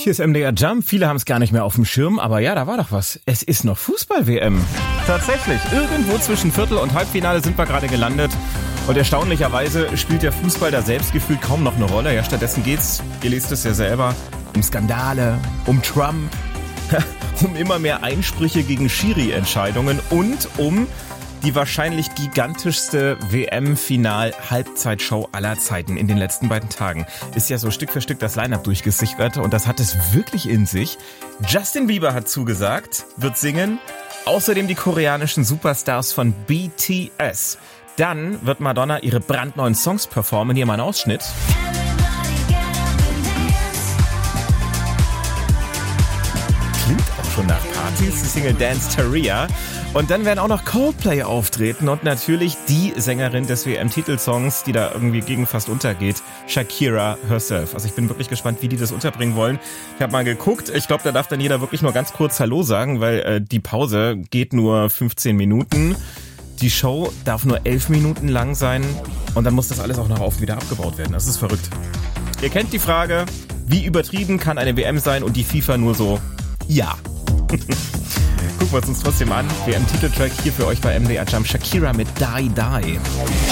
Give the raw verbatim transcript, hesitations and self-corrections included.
Hier ist M D R Jump. Viele haben es gar nicht mehr auf dem Schirm, aber ja, da war doch was. Es ist noch Fußball-W M. Tatsächlich. Irgendwo zwischen Viertel- und Halbfinale sind wir gerade gelandet. Und erstaunlicherweise spielt der Fußball da selbst gefühlt kaum noch eine Rolle. Ja, stattdessen geht's, ihr lest es ja selber, um Skandale, um Trump, um immer mehr Einsprüche gegen Schiri-Entscheidungen und um die wahrscheinlich gigantischste W M-Final-Halbzeitshow aller Zeiten in den letzten beiden Tagen. Ist ja so Stück für Stück das Line-Up durchgesickert und das hat es wirklich in sich. Justin Bieber hat zugesagt, wird singen. Außerdem die koreanischen Superstars von B T S. Dann wird Madonna ihre brandneuen Songs performen. Hier mal ein Ausschnitt. Klingt auch schon nach Partys, die Single Dance Taria. Und dann werden auch noch Coldplay auftreten und natürlich die Sängerin des W M-Titelsongs, die da irgendwie gegen fast untergeht, Shakira herself. Also ich bin wirklich gespannt, wie die das unterbringen wollen. Ich habe mal geguckt, ich glaube, da darf dann jeder wirklich nur ganz kurz Hallo sagen, weil äh, die Pause geht nur fünfzehn Minuten. Die Show darf nur elf Minuten lang sein und dann muss das alles auch noch auf wieder abgebaut werden. Das ist verrückt. Ihr kennt die Frage, wie übertrieben kann eine W M sein und die FIFA nur so, ja. Gucken wir es uns trotzdem an. W M-Titeltrack hier für euch bei M D R Jump. Shakira mit Die Die.